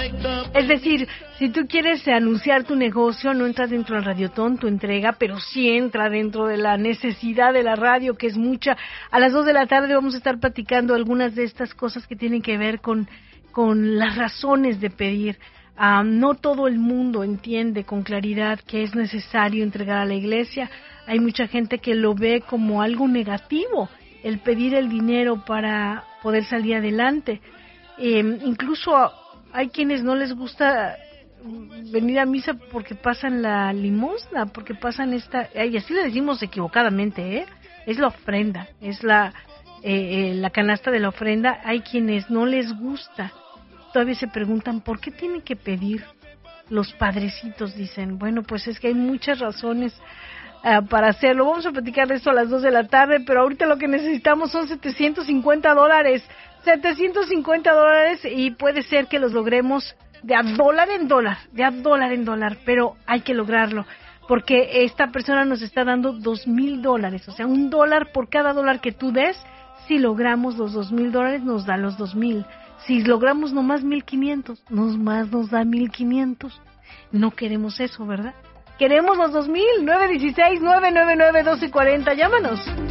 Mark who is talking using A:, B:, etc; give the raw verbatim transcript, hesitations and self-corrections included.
A: Es decir, si tú quieres anunciar tu negocio, no entra dentro del Radiotón, tu entrega, pero sí entra dentro de la necesidad de la radio, que es mucha. A las dos de la tarde vamos a estar platicando algunas de estas cosas que tienen que ver con, con las razones de pedir. Um, no todo el mundo entiende con claridad que es necesario entregar a la iglesia. Hay mucha gente que lo ve como algo negativo, el pedir el dinero para poder salir adelante. Eh, incluso hay quienes no les gusta venir a misa porque pasan la limosna, porque pasan esta, y así le decimos equivocadamente, ¿eh? Es la ofrenda, es la, eh, eh, la canasta de la ofrenda. Hay quienes no les gusta, todavía se preguntan, ¿por qué tienen que pedir? Los padrecitos dicen, bueno, pues es que hay muchas razones uh, para hacerlo. Vamos a platicar de esto a las dos de la tarde, pero ahorita lo que necesitamos son setecientos cincuenta dólares. setecientos cincuenta dólares y puede ser que los logremos de a dólar en dólar, de a dólar en dólar, pero hay que lograrlo, porque esta persona nos está dando dos mil dólares, o sea, un dólar por cada dólar que tú des. Si logramos los dos mil dólares, nos da los dos mil. Si logramos nomás mil quinientos, nos más nos da mil quinientos. No queremos eso, ¿verdad? Queremos los dos mil. nueve uno seis, nueve nueve nueve, uno dos cuatro cero. Llámanos.